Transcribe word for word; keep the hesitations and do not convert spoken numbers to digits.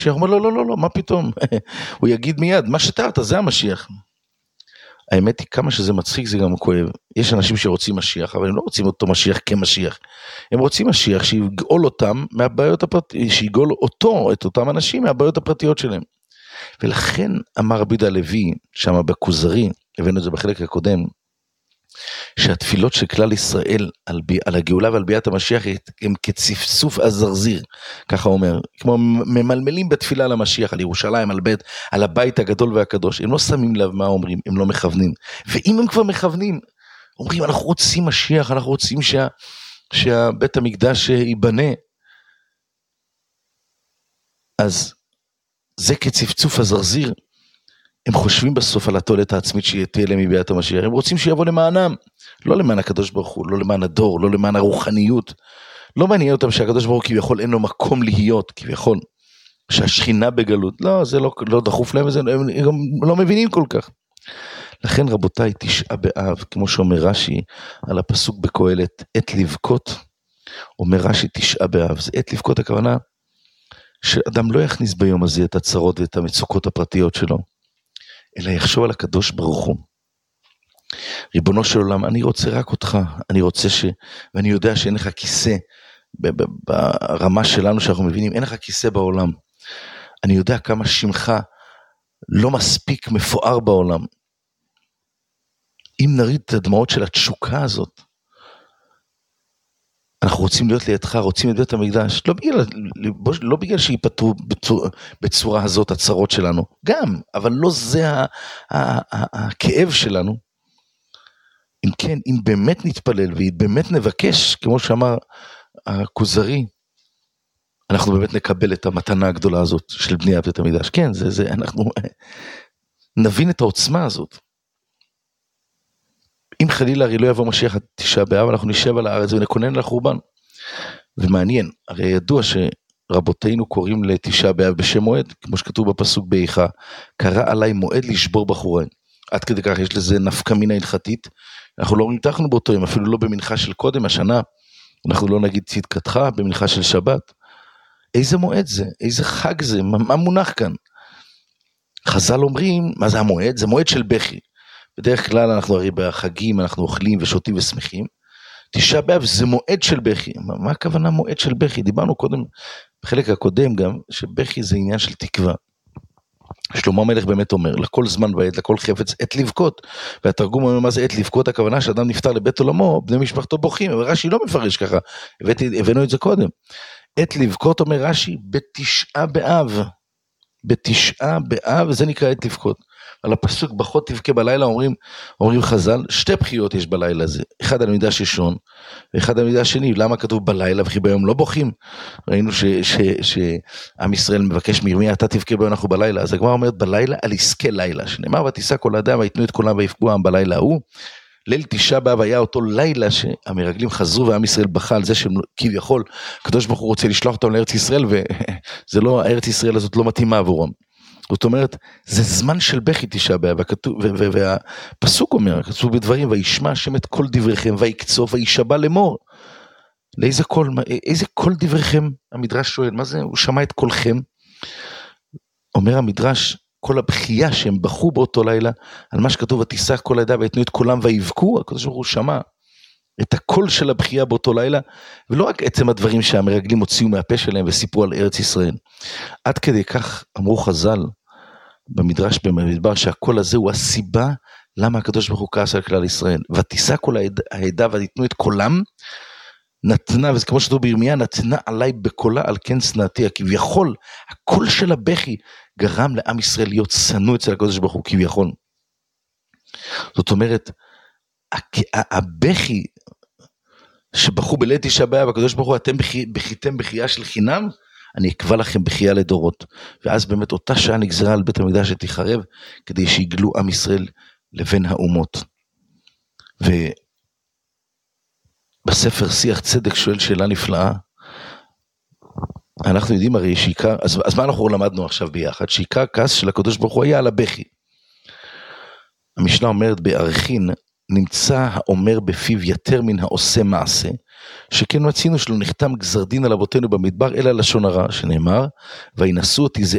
הוא אומר, לא, לא, לא, לא, מה פתאום? הוא יגיד מיד, מה שתרת, זה המשיח. האמת היא, כמה שזה מצחיק, זה גם כואב. יש אנשים שרוצים משיח, אבל הם לא רוצים אותו משיח כמשיח. הם רוצים משיח שיגאול אותם מהבעיות הפרטיות, שיגאול אותו, את אותם אנשים, מהבעיות הפרטיות שלהם. ולכן אמר רבי יהודה הלוי, שם בכוזרי, הבאנו את זה בחלק הקודם, שהתפילות של כלל ישראל על, בי, על הגאולה ועל ביאת המשיח הם כצפצוף הזרזיר, ככה אומר, כמו ממלמלים בתפילה על המשיח, על ירושלים, על בית, על הבית הגדול והקדוש, הם לא שמים לב מה אומרים, הם לא מכוונים, ואם הם כבר מכוונים, אומרים אנחנו רוצים משיח, אנחנו רוצים שה, שהבית המקדש ייבנה, אז זה כצפצוף הזרזיר, הם חושבים בסוף על התועלת העצמית שתהיה להם מביאת המשיח, הם רוצים שיבוא למענם, לא למען הקדוש ברוך הוא, לא למען הדור, לא למען הרוחניות, לא מעניין אותם שהקדוש ברוך הוא כביכול אין לו מקום להיות, כביכול, שהשכינה בגלות, לא, זה לא, לא דחוף להם, הם, הם גם לא מבינים כל כך. לכן רבותיי, תשעה באב, כמו שאומר רש"י, על הפסוק בקהלת, עת לבכות, אומר רש"י תשעה באב, זה עת לבכות הכוונה, שאדם לא יכניס ביום הזה את הצרות ואת המצוקות הפרטיות שלו, אלא יחשוב על הקדוש ברוך הוא. ריבונו של עולם, אני רוצה רק אותך, אני רוצה ש... ואני יודע שאין לך כיסא, ברמה שלנו שאנחנו מבינים, אין לך כיסא בעולם. אני יודע כמה שמך לא מספיק מפואר בעולם. אם נריד את הדמעות של התשוקה הזאת, אנחנו רוצים להיות לידך, רוצים את בית המקדש, לא בגלל, לא בגלל שיפתרו בצורה, בצורה הזאת הצרות שלנו, גם, אבל לא זה ה, ה, ה, הכאב שלנו. אם כן, אם באמת נתפלל ובאמת נבקש, כמו שאמר הכוזרי, אנחנו באמת נקבל את המתנה הגדולה הזאת של בניית בית המקדש. כן, זה, זה, אנחנו נבין את העוצמה הזאת. אם חלילה הרי לא יבוא משיח תשעה באב, אנחנו נשב על הארץ ונכונן לחורבן. ומעניין, הרי ידוע שרבותינו קוראים לתשעה באב בשם מועד, כמו שכתוב בפסוק באיכה, קרא עליי מועד לשבור בחוריי. עד כדי כך יש לזה נפקא מינה הלכתית, אנחנו לא נמתחנו באותו יום, אפילו לא במנחה של קודם השנה, אנחנו לא נגיד צדקתך במנחה של שבת. איזה מועד זה? איזה חג זה? מה, מה מונח כאן? חז"ל אומרים, מה זה המועד? זה מועד של בכי. בדרך כלל אנחנו הרי בחגים, אנחנו אוכלים ושותים ושמחים. תשעה באב זה מועד של בכי. מה, מה הכוונה מועד של בכי? דיברנו קודם, בחלק הקודם גם, שבכי זה עניין של תקווה. שלמה המלך באמת אומר, לכל זמן ועת, לכל חפץ, עת לבכות. והתרגום אומר מה זה עת לבכות, הכוונה שאדם נפטר לבית עולמו, בני משפחתו בוכים, אבל רש"י לא מפרש ככה, הבאתי, הבאנו את זה קודם. עת לבכות אומר רש"י, בתשעה באב, בתשעה באב, זה נקרא עת לבכות. על הפסוק בכות תבכה בלילה, אומרים, אומרים חז"ל, שתי בחיות יש בלילה הזה, אחד על מקדש ראשון, ואחד על מקדש שני, למה כתוב בלילה, וכי ביום לא בוכים? ראינו שעם ישראל מבקש מירמיה, אתה תבכה ביום אנחנו בלילה, אז הגמרא אומרת בלילה על עסקי לילה, שנאמר ותישא כל האדם, ויתנו את קולם ויפגעו העם בלילה ההוא, ליל תשעה באב היה אותו לילה שהמרגלים חזרו ועם ישראל בכה על זה שכביכול, הקדוש ברוך הוא רוצה לשלוח אותם לארץ ישראל, וזה לא, הארץ ישראל הזאת לא מתאימה עבורם. זאת אומרת, זה זמן של בכי תשעה באב, והפסוק אומר, כתוב בדברים, וישמע השם את כל דבריכם, ויקצוף, וישבע לאמור. לאיזה קול, איזה קול דבריכם? המדרש שואל, מה זה? הוא שמע את קולכם. אומר המדרש, כל הבכייה שהם בכו באותו לילה, על מה שכתוב, ותישא כל העדה, ויתנו את קולם ויבכו, הקדוש ברוך הוא שמע את הקול של הבכייה באותו לילה, ולא רק עצם הדברים שהמרגלים הוציאו מהפה שלהם, וסיפרו על ארץ ישראל. עד כדי כך אמרו חז"ל, במדרש במדבר, שהקול הזה הוא הסיבה, למה הקדוש ברוך הוא כעס על כלל ישראל. ותישא כל העדה, ותיתנו את קולם, נתנה, וזה כמו שכתוב בירמיה, נתנה עליי בקולה, על כן שנאתי, כביכול, הקול של הבכי, גרם לעם ישראל להיות שנוא אצל הקדוש ברוך הוא, כביכול. זאת אומרת, הבכי, שבכו בליל תשעה באב, הקדוש ברוך הוא, אתם בכיתם בכייה של חינם, אני אקבע לכם בכייה לדורות. ואז באמת אותה שעה נגזרה על בית המקדש שתיחרב, כדי שיגלו עם ישראל לבין האומות. ובספר שיח צדק שואל שאלה נפלאה, אנחנו יודעים הרי שעיקר, אז, אז מה אנחנו למדנו עכשיו ביחד? שעיקר כעס של הקדוש ברוך הוא היה על הבכי. המשנה אומרת בערכין, נמצא האומר בפיו יותר מן העושה מעשה, שכן מצינו שלא נחתם גזר דין על אבותינו במדבר, אלא לשון הרע, שנאמר, וינשאו אותי